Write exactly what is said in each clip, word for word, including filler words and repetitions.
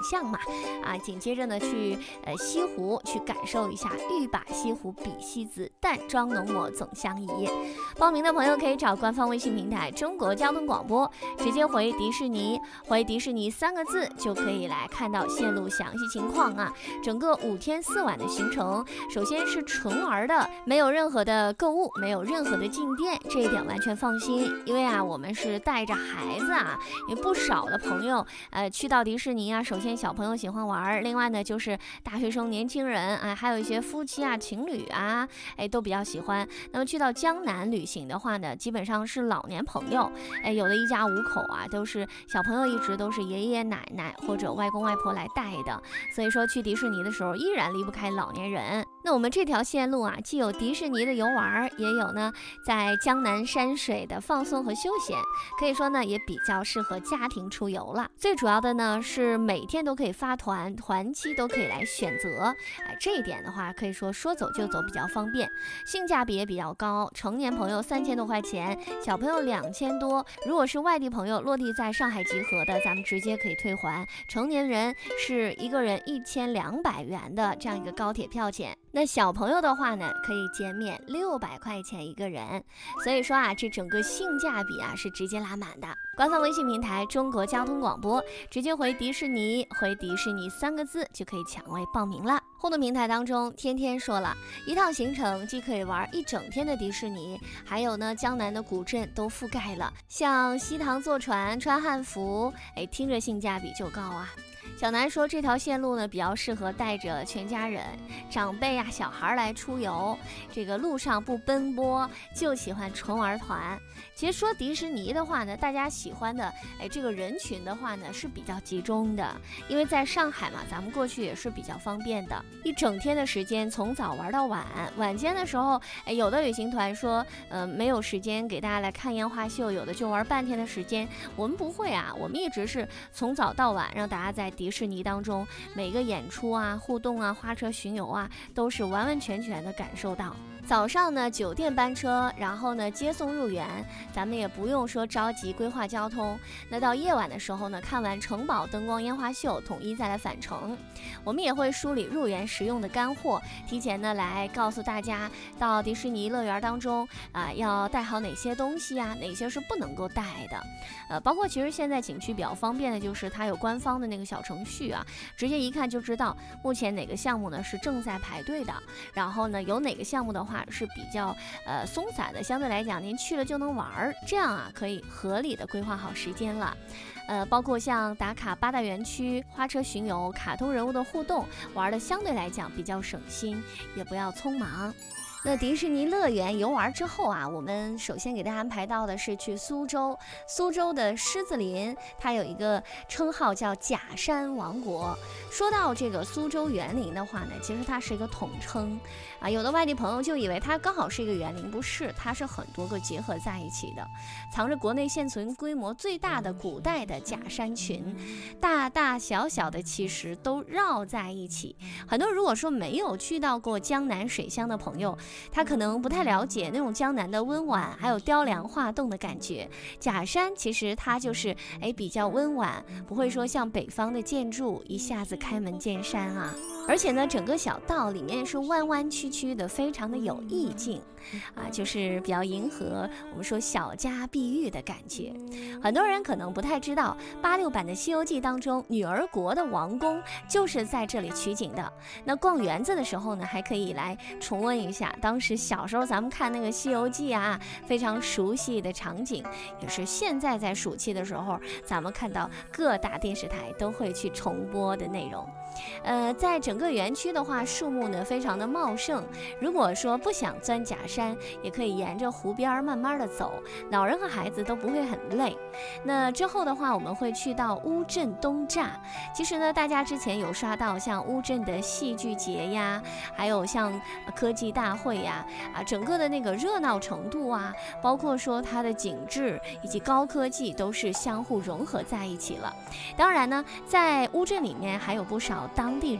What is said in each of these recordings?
象嘛，啊，紧接着呢去呃西湖去感受一下欲把西湖比西子，淡妆浓抹总相宜。报名的朋友可以找官方微信平台中国交通广播，直接回迪士尼，回迪士尼三个字就可以来看到线路详细情况啊。整个五天四晚的行程，首先是纯玩的，没有任何的购物，没有任何的进店，这一点完全放心。因为啊，我们是带着孩子啊，有不少的朋友呃去到迪士尼啊，首先小朋友喜欢玩，另外呢就是大学生、年轻人啊，还有一些夫妻啊、情侣啊，哎都比较喜欢。那么去到江南旅行的话呢，基本上是老年朋友，哎，有的一家五口啊，都是小朋友一直都是爷爷奶奶或者外公外婆来带的，所以说去迪士尼的时候依然离不开老年人。那我们这条线路啊，既有迪士尼的游玩，也有呢在江南山水的放松和休闲，可以说呢也比较适合家庭出游了。最主要的呢是每天都可以发团，团期都可以来选择，哎，这一点的话可以说说走就走，比较方便，性价比也比较高。成年朋友三千多块钱，小朋友两千多。如果是外地朋友落地在上海集合的，咱们直接可以退还。成年人是一个人一千两百元的这样一个高铁票钱。那小朋友的话呢，可以减免六百块钱一个人，所以说啊，这整个性价比啊是直接拉满的。官方微信平台中国交通广播，直接回迪士尼，回迪士尼三个字就可以抢位报名了。互动平台当中，天天说了一趟行程既可以玩一整天的迪士尼，还有呢江南的古镇都覆盖了，像西塘坐船、穿汉服，哎，听着性价比就高啊。小南说这条线路呢比较适合带着全家人、长辈呀、小孩来出游，这个路上不奔波，就喜欢纯玩团。其实说迪士尼的话呢，大家喜欢的哎这个人群的话呢是比较集中的，因为在上海嘛，咱们过去也是比较方便的，一整天的时间从早玩到晚。晚间的时候，哎，有的旅行团说，呃，没有时间给大家来看烟花秀，有的就玩半天的时间。我们不会啊，我们一直是从早到晚，让大家在迪士尼当中每个演出啊、互动啊、花车巡游啊，都是完完全全的感受到。早上呢酒店班车，然后呢接送入园，咱们也不用说着急规划交通。那到夜晚的时候呢，看完城堡灯光烟花秀，统一再来返程。我们也会梳理入园实用的干货，提前呢来告诉大家，到迪士尼乐园当中啊，要带好哪些东西啊，哪些是不能够带的。呃，包括其实现在景区比较方便的就是它有官方的那个小程序啊，直接一看就知道目前哪个项目呢是正在排队的，然后呢有哪个项目的话是比较呃松散的，相对来讲您去了就能玩，这样啊可以合理的规划好时间了。呃，包括像打卡八大园区、花车巡游、卡通人物的互动，玩的相对来讲比较省心，也不要匆忙。那迪士尼乐园游玩之后啊，我们首先给大家安排到的是去苏州。苏州的狮子林，它有一个称号叫假山王国。说到这个苏州园林的话呢，其实它是一个统称啊，有的外地朋友就以为它刚好是一个园林，不是，它是很多个结合在一起的，藏着国内现存规模最大的古代的假山群，大大小小的其实都绕在一起。很多如果说没有去到过江南水乡的朋友，他可能不太了解那种江南的温婉，还有雕梁画栋的感觉。假山其实它就是哎比较温婉，不会说像北方的建筑一下子开门见山啊。而且呢，整个小道里面是弯弯曲曲的，非常的有意境啊，就是比较迎合我们说小家碧玉的感觉。很多人可能不太知道，八六版的《西游记》当中，女儿国的王宫就是在这里取景的。那逛园子的时候呢，还可以来重温一下当时小时候咱们看那个《西游记》啊，非常熟悉的场景，也是现在在暑期的时候，咱们看到各大电视台都会去重播的内容。呃，在整个园区的话，树木呢非常的茂盛。如果说不想钻假山，也可以沿着湖边慢慢的走，老人和孩子都不会很累。那之后的话，我们会去到乌镇东栅。其实呢，大家之前有刷到像乌镇的戏剧节呀，还有像科技大会呀，啊，整个的那个热闹程度啊，包括说它的景致以及高科技都是相互融合在一起了。当然呢，在乌镇里面还有不少当地人都是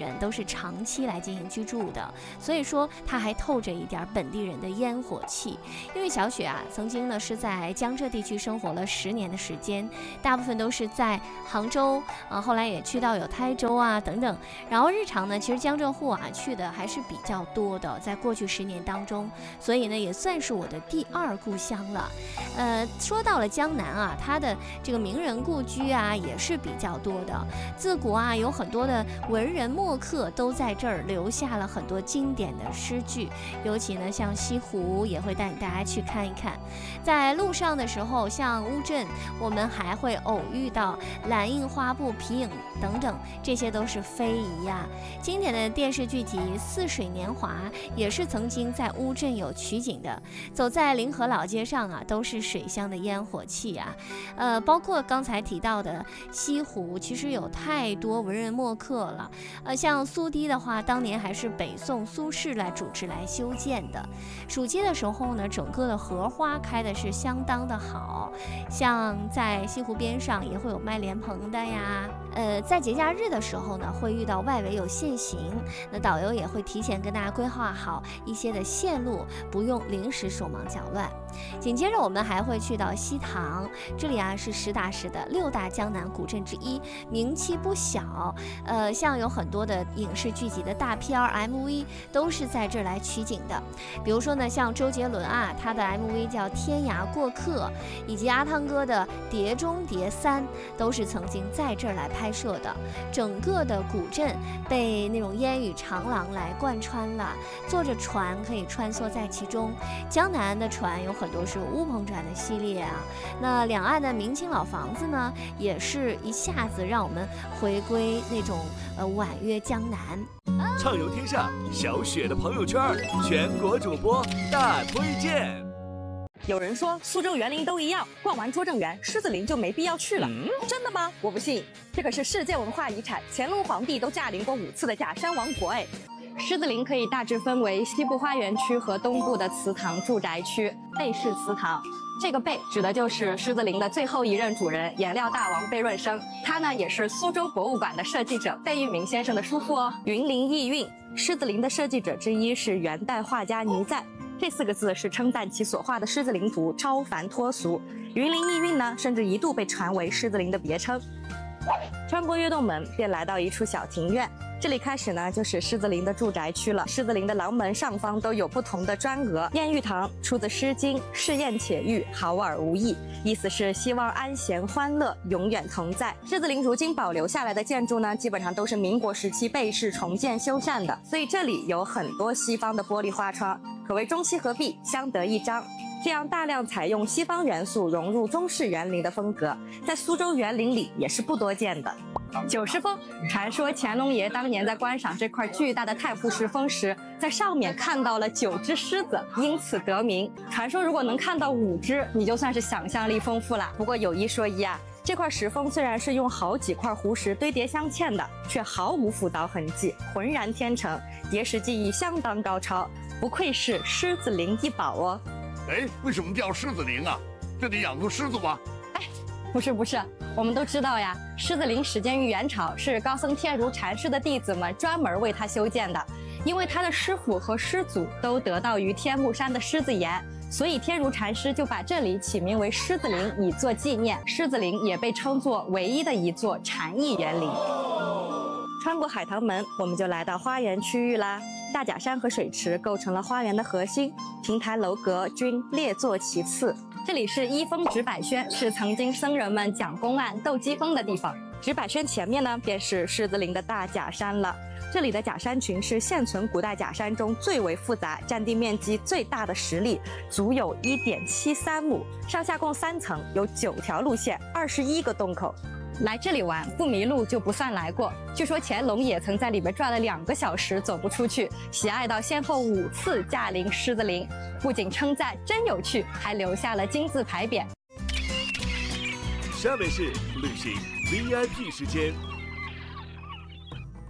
长期来进行居住的，所以说它还透着一点本地人的烟火气。因为小雪啊，曾经呢是在江浙地区生活了十年的时间，大部分都是在杭州啊，后来也去到有台州啊等等。然后日常呢，其实江浙沪啊去的还是比较多的，在过去十年当中，所以呢也算是我的第二故乡了。呃，说到了江南啊，它的这个名人故居啊也是比较多的。自古啊，有很多的文人墨客都在这儿留下了很多经典的诗句，尤其呢像西湖也会带大家去看一看。在路上的时候，像乌镇，我们还会偶遇到蓝印花布、皮影等等，这些都是非遗呀。经典的电视剧集《似水年华》也是曾经在乌镇有取景的。走在临河老街上啊，都是水乡的烟火气啊。呃，包括刚才提到的西湖，其实有太多文人墨客了。呃，像苏堤的话，当年还是北宋苏轼来主持来修建的。暑期的时候呢，整个的荷花开的是相当的好，像在西湖边上也会有卖莲蓬的呀。呃，在节假日的时候呢，会遇到外围有限行，那导游也会提前跟大家规划好一些的线路，不用临时手忙脚乱。紧接着我们还会去到西塘，这里啊是实打实的六大江南古镇之一，名气不小。呃，像有很多的影视剧集的大片 M V 都是在这儿来取景的。比如说呢，像周杰伦啊，他的 M V 叫《天涯过客》，以及阿汤哥的《碟中谍三》，都是曾经在这儿来拍摄的。整个的古镇被那种烟雨长廊来贯穿了，坐着船可以穿梭在其中。江南的船有很多是乌篷船的系列啊，那两岸的明清老房子呢，也是一下子让我们回归那种呃婉约江南。 畅游天下，小雪的朋友圈，全国主播大推荐。 有人说苏州园林都一样，逛完拙政园，狮子林就没必要去了。嗯、真的吗？我不信。这可是世界文化遗产，乾隆皇帝都驾临过五次的假山王国哎。狮子林可以大致分为西部花园区和东部的祠堂住宅区。贝氏祠堂，这个贝指的就是狮子林的最后一任主人颜料大王贝润生，他呢也是苏州博物馆的设计者贝聿铭先生的叔父哦。云林艺韵，狮子林的设计者之一是元代画家倪瓒。这四个字是称赞其所画的狮子林图超凡脱俗。云林艺韵呢，甚至一度被传为狮子林的别称。穿过跃动门，便来到一处小庭院。这里开始呢，就是狮子林的住宅区了。狮子林的廊门上方都有不同的砖额。燕玉堂出自《诗经》，是燕且玉，好而无异，意思是希望安闲欢乐永远同在。狮子林如今保留下来的建筑呢，基本上都是民国时期贝氏重建修缮的，所以这里有很多西方的玻璃花窗，可谓中西合璧，相得益彰。这样大量采用西方元素融入中式园林的风格，在苏州园林里也是不多见的。九狮峰，传说乾隆爷当年在观赏这块巨大的太湖石峰时，在上面看到了九只狮子，因此得名。传说如果能看到五只，你就算是想象力丰富了。不过有一说一啊，这块石峰虽然是用好几块湖石堆叠镶嵌的，却毫无辅导痕迹，浑然天成，叠石技艺相当高超，不愧是狮子林一宝哦。 哎，为什么叫狮子林啊？这里养过狮子吗？ 哎，不是不是，我们都知道呀，狮子林始建于元朝，是高僧天竺禅师的弟子们专门为他修建的。因为他的师傅和师祖都得道于天目山的狮子岩，所以天竺禅师就把这里起名为狮子林，以作纪念。狮子林也被称作唯一的一座禅意园林。穿过海棠门，我们就来到花园区域啦。大假山和水池构成了花园的核心，亭台楼阁均列坐其次。这里是一峰直柏轩，是曾经僧人们讲公案、斗鸡风的地方。直柏轩前面呢，便是狮子林的大假山了。这里的假山群是现存古代假山中最为复杂、占地面积最大的实例，足有 一点七三亩，上下共三层，有九条路线，二十一个洞口。来这里玩不迷路就不算来过。据说乾隆也曾在里面转了两个小时走不出去，喜爱到先后五次驾临狮子林，不仅称赞真有趣，还留下了金字牌匾。 下面是旅行 V I P 时间。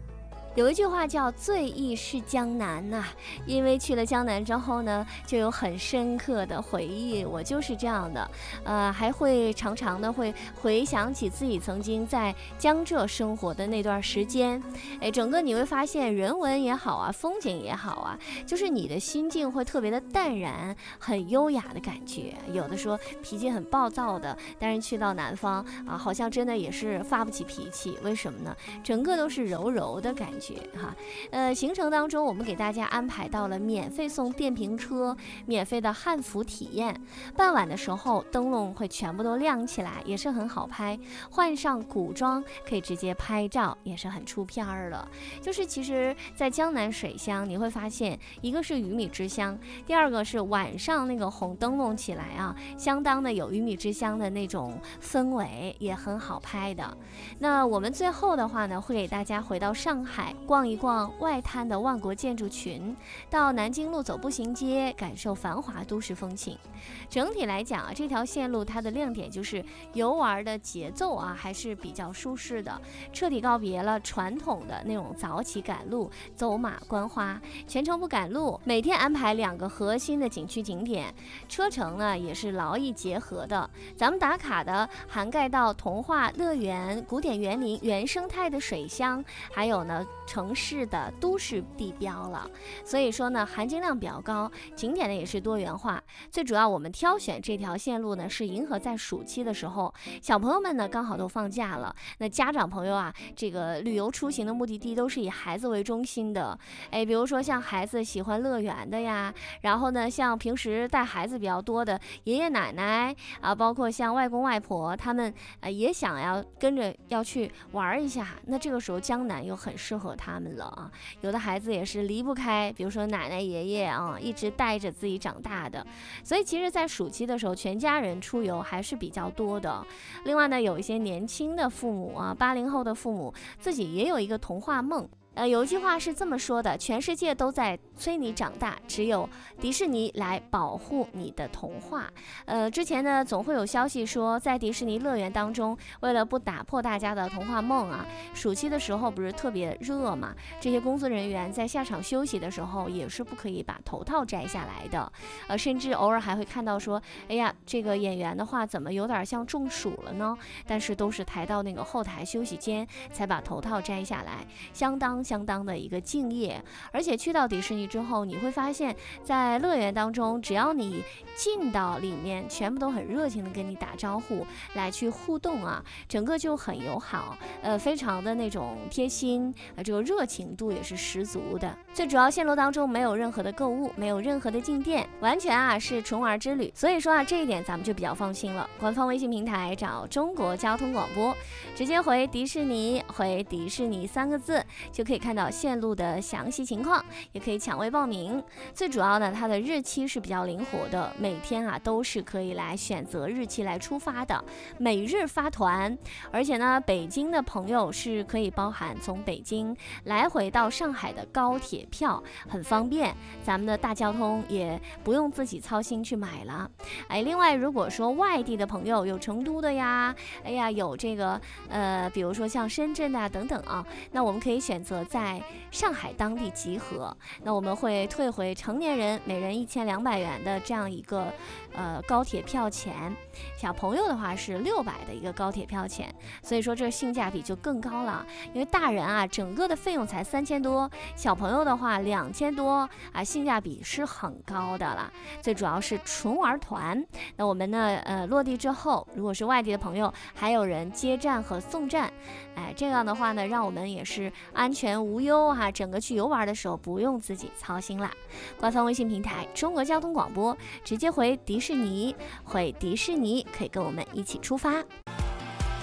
有一句话叫最忆是江南呐、啊，因为去了江南之后呢，就有很深刻的回忆。我就是这样的，呃，还会常常的会回想起自己曾经在江浙生活的那段时间。哎，整个你会发现人文也好啊，风景也好啊，就是你的心境会特别的淡然，很优雅的感觉。有的说脾气很暴躁的，但是去到南方啊，好像真的也是发不起脾气。为什么呢？整个都是柔柔的感觉。哈，呃，行程当中我们给大家安排到了免费送电瓶车、免费的汉服体验。傍晚的时候，灯笼会全部都亮起来，也是很好拍。换上古装可以直接拍照，也是很出片儿了。就是其实，在江南水乡，你会发现，一个是鱼米之乡，第二个是晚上那个红灯笼起来啊，相当的有鱼米之乡的那种氛围，也很好拍的。那我们最后的话呢，会给大家回到上海。逛一逛外滩的万国建筑群，到南京路走步行街，感受繁华都市风情。整体来讲啊，这条线路它的亮点就是游玩的节奏啊还是比较舒适的，彻底告别了传统的那种早起赶路、走马观花，全程不赶路。每天安排两个核心的景区景点，车程呢也是劳逸结合的。咱们打卡的涵盖到童话乐园、古典园林、原生态的水乡，还有呢城市的都市地标了，所以说呢含金量比较高，景点呢也是多元化。最主要我们挑选这条线路呢是迎合在暑期的时候，小朋友们呢刚好都放假了，那家长朋友啊，这个旅游出行的目的地都是以孩子为中心的。哎，比如说像孩子喜欢乐园的呀，然后呢像平时带孩子比较多的爷爷奶奶啊，包括像外公外婆，他们呃也想要跟着要去玩一下，那这个时候江南又很适合他们了啊。有的孩子也是离不开，比如说奶奶爷爷啊，一直带着自己长大的，所以其实在暑期的时候，全家人出游还是比较多的。另外呢，有一些年轻的父母啊，八零后的父母自己也有一个童话梦。呃，有一句话是这么说的：全世界都在催你长大，只有迪士尼来保护你的童话。呃，之前呢，总会有消息说，在迪士尼乐园当中，为了不打破大家的童话梦啊，暑期的时候不是特别热嘛，这些工作人员在下场休息的时候也是不可以把头套摘下来的。呃，甚至偶尔还会看到说，哎呀，这个演员的话怎么有点像中暑了呢？但是都是抬到那个后台休息间才把头套摘下来，相当。相当的一个敬业。而且去到迪士尼之后，你会发现在乐园当中，只要你进到里面，全部都很热情的跟你打招呼，来去互动啊，整个就很友好，呃，非常的那种贴心，呃，这个热情度也是十足的。最主要线路当中没有任何的购物，没有任何的进店，完全啊是纯玩之旅。所以说啊，这一点咱们就比较放心了。官方微信平台找中国交通广播，直接回迪士尼，回迪士尼三个字就可以看到线路的详细情况，也可以抢位报名。最主要呢，它的日期是比较灵活的，每天啊都是可以来选择日期来出发的，每日发团。而且呢，北京的朋友是可以包含从北京来回到上海的高铁票，很方便，咱们的大交通也不用自己操心去买了。哎，另外如果说外地的朋友有成都的呀，哎呀有这个呃，比如说像深圳的、啊、等等啊，那我们可以选择在上海当地集合，那我们会退回成年人每人一千两百元的这样一个呃高铁票钱，小朋友的话是六百的一个高铁票钱，所以说这性价比就更高了。因为大人啊整个的费用才三千多，小朋友的话两千多啊，性价比是很高的了。最主要是纯玩团，那我们呢呃落地之后，如果是外地的朋友，还有人接站和送站，哎，这样的话呢，让我们也是安全无忧哈、啊，整个去游玩的时候不用自己操心啦。官方微信平台中国交通广播，直接回迪士尼，回迪士尼可以跟我们一起出发。